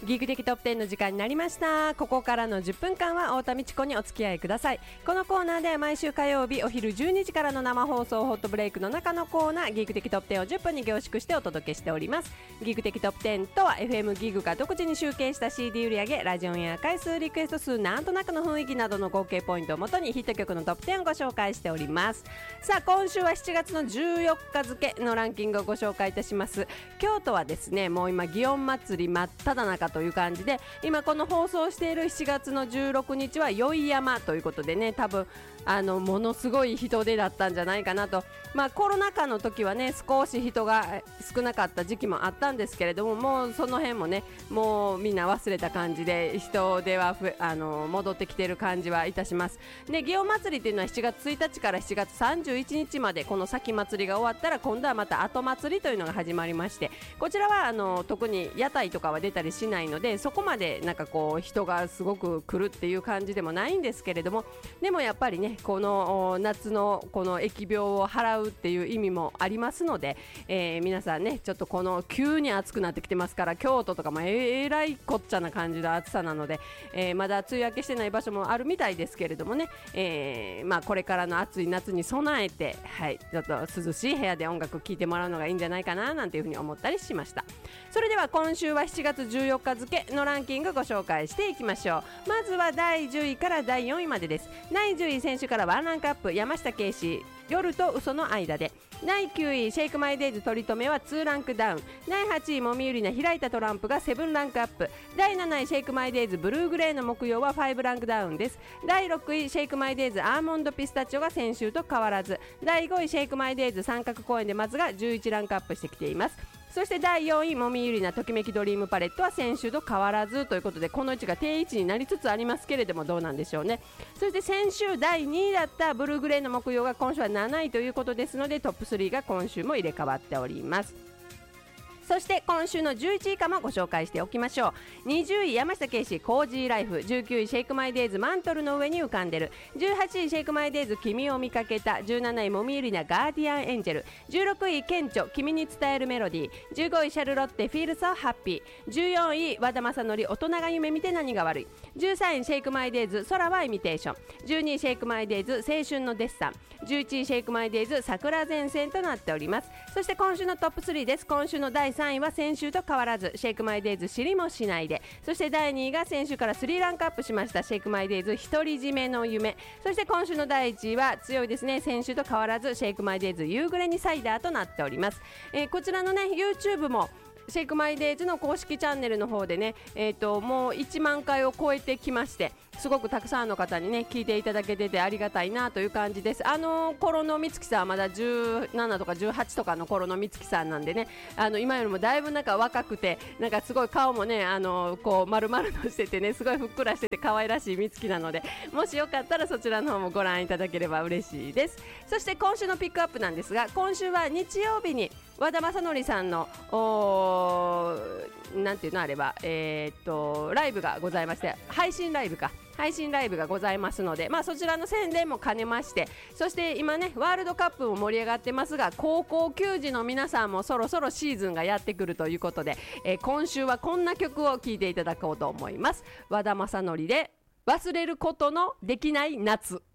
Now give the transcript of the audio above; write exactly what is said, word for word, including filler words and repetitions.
ギーク的トップテンの時間になりました。ここからのじゅっぷんかんは太田美智子にお付き合いください。このコーナーでは毎週火曜日お昼じゅうにじからの生放送ホットブレイクの中のコーナー、ギーク的トップテンをじゅっぷんに凝縮してお届けしております。ギーク的トップテンとは エフエム ギグが独自に集計した シーディー 売上、ラジオンエア回数、リクエスト数、なんとなくの雰囲気などの合計ポイントをもとにヒット曲のトップテンをご紹介しております。さあ今週はしちがつのじゅうよっか付のランキングをご紹介いたします。京都はですね、もう今祇園祭り真っ只中という感じで、今この放送しているしちがつのじゅうろくにちは宵山ということでね、多分あのものすごい人出だったんじゃないかなと。まあコロナ禍の時はね少し人が少なかった時期もあったんですけれども、もうその辺もねもうみんな忘れた感じで人出はふあの戻ってきている感じはいたします。で祇園祭りというのはしちがつついたちからしちがつさんじゅういちにちまで、この先祭りが終わったら今度はまた後祭りというのが始まりまして、こちらはあの特に屋台とかは出たりしないので、そこまでなんかこう人がすごく来るっていう感じでもないんですけれども、でもやっぱりねこの夏のこの疫病を払うっていう意味もありますので、えー、皆さんねちょっとこの急に暑くなってきてますから、京都とかもえらいこっちゃな感じの暑さなので、えー、まだ梅雨明けしてない場所もあるみたいですけれどもね、えーまあ、これからの暑い夏に備えて、はい、ちょっと涼しい部屋で音楽聴いてもらうのがいいんじゃないかななんていうふうに思ったりしました。それでは今週はしちがつじゅうよっか付のランキングご紹介していきましょう。まずはだいじゅういからだいよんいまでです。だいじゅうい選手からワンランクアップ、山下圭司、夜と嘘の間で。だいきゅういシェイクマイデイズ取り留めはにランクダウン。だいはちいもみゆりな開いたトランプがななランクアップ。だいなないシェイクマイデイズブルーグレーの木曜はごランクダウンです。だいろくいシェイクマイデイズアーモンドピスタチオが先週と変わらず。だいごいシェイクマイデイズ三角公園で松がじゅういちランクアップしてきています。そしてだいよんいもみゆりなときめきドリームパレットは先週と変わらずということで、この位置が定位置になりつつありますけれども、どうなんでしょうね。そして先週だいにいだったブルーグレーの木曜が今週はなないということですので、トップスリーが今週も入れ替わっております。そして今週のじゅういちい以下もご紹介しておきましょう。にじゅうい山下圭司コージーライフ、じゅうきゅういシェイクマイデイズマントルの上に浮かんでる、じゅうはちいシェイクマイデイズ君を見かけた、じゅうなないもみゆりなガーディアンエンジェル、じゅうろくい顕著君に伝えるメロディー、じゅうごいシャルロッテフィールソーハッピー、じゅうよんい和田正則大人が夢見て何が悪い、じゅうさんいシェイクマイデイズ空はイミテーション、じゅうにいシェイクマイデイズ青春のデッサン、じゅういちいシェイクマイデイズ桜前線となっております。そして今週のトップスリーです。今週のだいさんいは先週と変わらずシェイクマイデイズ知りもしないで、そしてだいにいが先週からさんランクアップしましたシェイクマイデイズ独り占めの夢、そして今週のだいいちいは強いですね、先週と変わらずシェイクマイデイズ夕暮れにサイダーとなっております。えー、こちらのね YouTube もシェイクマイデイズの公式チャンネルの方でね、えーと、もういちまんかいを超えてきまして、すごくたくさんの方にね聞いていただけててありがたいなという感じです。あの頃の美月さんはまだじゅうななとかじゅうはちとかの頃の美月さんなんでね、あの今よりもだいぶなんか若くて、なんかすごい顔もねあのこう丸々としててね、すごいふっくらしてて可愛らしい美月なので、もしよかったらそちらの方もご覧いただければ嬉しいです。そして今週のピックアップなんですが、今週は日曜日に和田正則さんのなんていうのあれば、えー、っとライブがございまして、配信ライブか配信ライブがございますので、まあ、そちらの宣伝も兼ねまして、そして今ねワールドカップも盛り上がってますが、高校球児の皆さんもそろそろシーズンがやってくるということで、えー、今週はこんな曲を聴いていただこうと思います。和田正則で忘れることのできない夏。